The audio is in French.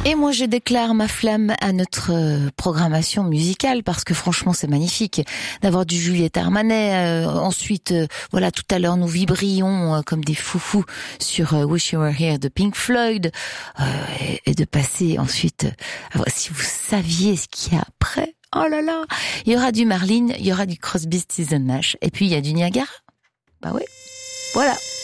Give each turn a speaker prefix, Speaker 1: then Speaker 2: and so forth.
Speaker 1: Et moi, je déclare ma flamme à notre programmation musicale parce que franchement, c'est magnifique d'avoir du Juliette Armanet. Ensuite, voilà, tout à l'heure, nous vibrions comme des foufous sur Wish You Were Here de Pink Floyd et de passer ensuite. Si vous saviez ce qu'il y a après, oh là là, il y aura du Marlene, il y aura du Crosby, Stills & Nash, et puis il y a du Niagara. Bah oui, voilà.